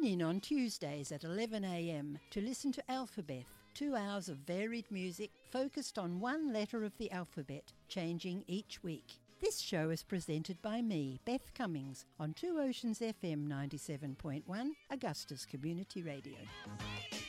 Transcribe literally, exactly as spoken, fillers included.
in on Tuesdays at eleven a m to listen to Alphabet, two hours of varied music focused on one letter of the alphabet, changing each week. This show is presented by me, Beth Cummings, on Two Oceans F M ninety-seven point one, Augusta's Community Radio.